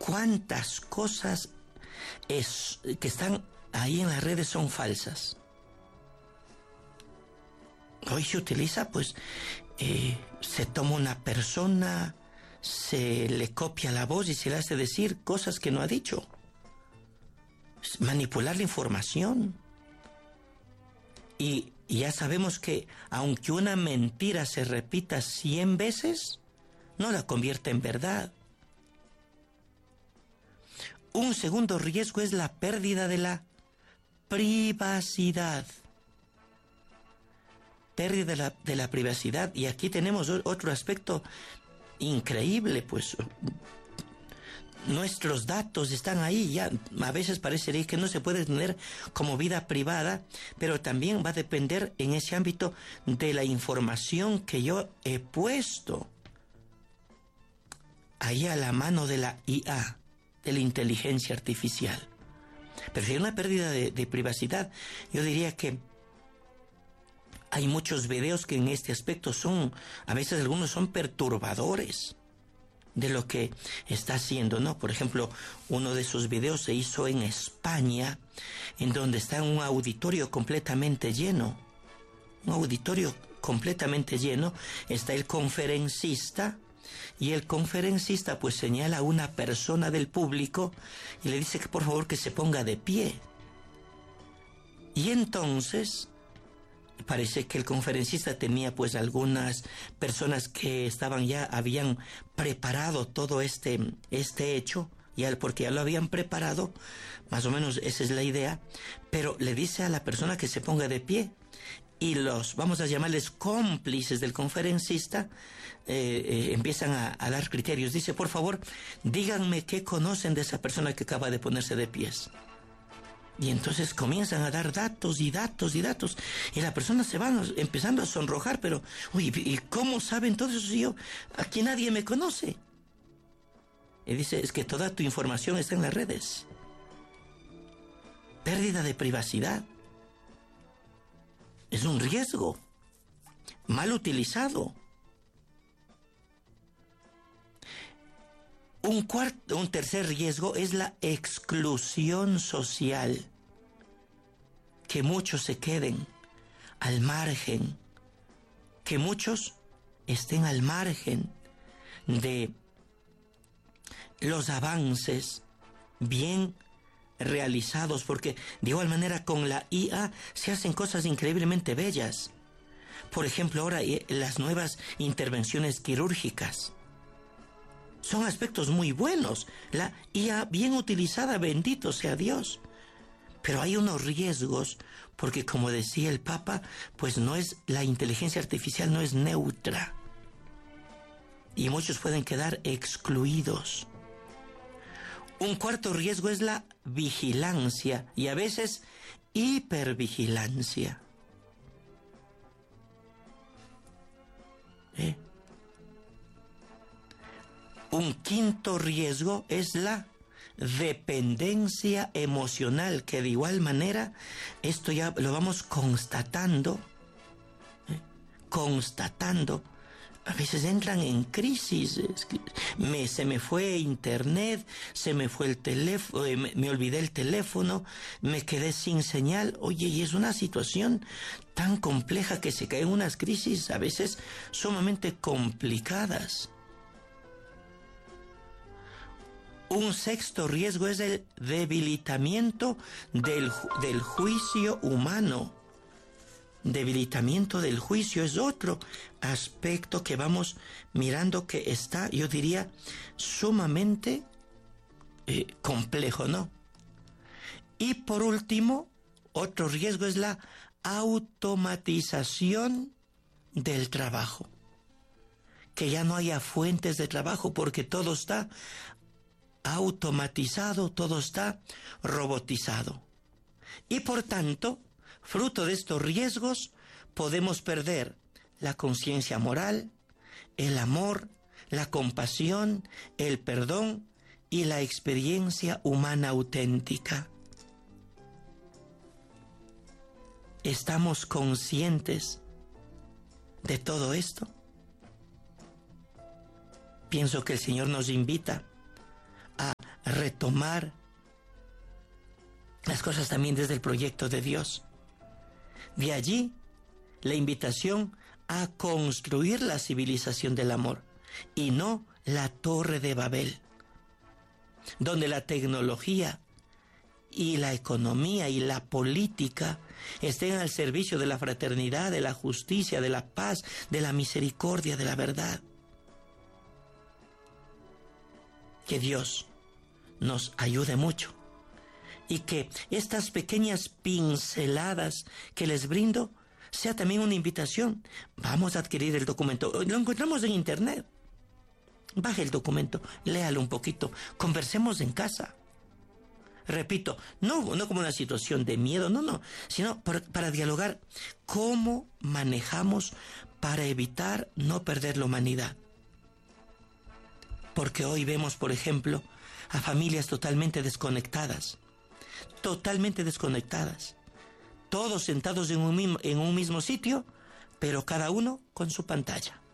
¿Cuántas cosas que están ahí en las redes son falsas? Hoy se utiliza, pues, se toma una persona, se le copia la voz y se le hace decir cosas que no ha dicho. Es manipular la información. Y ya sabemos que aunque una mentira se repita 100 veces, no la convierte en verdad. Un segundo riesgo es la pérdida de la privacidad. Pérdida de la privacidad. Y aquí tenemos otro aspecto increíble, pues nuestros datos están ahí ya. A veces parecería que no se puede tener como vida privada, pero también va a depender en ese ámbito de la información que yo he puesto ahí a la mano de la IA, de la inteligencia artificial. Pero si hay una pérdida de privacidad, yo diría que hay muchos videos que en este aspecto a veces algunos son perturbadores de lo que está haciendo, ¿no? Por ejemplo, uno de esos videos se hizo en España, en donde está un auditorio completamente lleno. Un auditorio completamente lleno. Está el conferencista, y el conferencista pues señala a una persona del público y le dice que por favor que se ponga de pie. Y entonces parece que el conferencista tenía pues algunas personas que habían preparado todo este hecho, porque ya lo habían preparado, más o menos esa es la idea, pero le dice a la persona que se ponga de pie, y vamos a llamarles cómplices del conferencista, empiezan a dar criterios. Dice, por favor, díganme qué conocen de esa persona que acaba de ponerse de pies. Y entonces comienzan a dar datos y datos y datos. Y la persona se va empezando a sonrojar, pero, uy, ¿y cómo saben todo eso si aquí nadie me conoce? Y dice, es que toda tu información está en las redes. Pérdida de privacidad. Es un riesgo. Mal utilizado. Un tercer riesgo es la exclusión social. Que muchos se queden al margen. Que muchos estén al margen de los avances bien realizados, porque de igual manera con la IA se hacen cosas increíblemente bellas. Por ejemplo, ahora las nuevas intervenciones quirúrgicas son aspectos muy buenos. La IA bien utilizada, bendito sea Dios. Pero hay unos riesgos, porque como decía el Papa, pues la inteligencia artificial no es neutra. Y muchos pueden quedar excluidos. Un cuarto riesgo es la vigilancia y a veces hipervigilancia. Un quinto riesgo es la dependencia emocional, que de igual manera esto ya lo vamos constatando. A veces entran en crisis. Se me fue internet, se me fue el teléfono, me olvidé el teléfono, me quedé sin señal. Oye, y es una situación tan compleja que se caen unas crisis a veces sumamente complicadas. Un sexto riesgo es el debilitamiento del juicio humano. Debilitamiento del juicio es otro aspecto que vamos mirando que está, yo diría, sumamente complejo, ¿no? Y por último, otro riesgo es la automatización del trabajo. Que ya no haya fuentes de trabajo porque todo está automatizado, todo está robotizado. Y por tanto, fruto de estos riesgos, podemos perder la conciencia moral, el amor, la compasión, el perdón y la experiencia humana auténtica. ¿Estamos conscientes de todo esto? Pienso que el Señor nos invita a retomar las cosas también desde el proyecto de Dios. De allí la invitación a construir la civilización del amor y no la Torre de Babel, donde la tecnología y la economía y la política estén al servicio de la fraternidad, de la justicia, de la paz, de la misericordia, de la verdad. Que Dios nos ayude mucho y que estas pequeñas pinceladas que les brindo sea también una invitación. Vamos a adquirir el documento. Lo encontramos en internet. Baje el documento, léalo un poquito, conversemos en casa. Repito, no como una situación de miedo, no, sino para dialogar cómo manejamos para evitar no perder la humanidad. Porque hoy vemos, por ejemplo, a familias totalmente desconectadas, todos sentados en un mismo sitio, pero cada uno con su pantalla.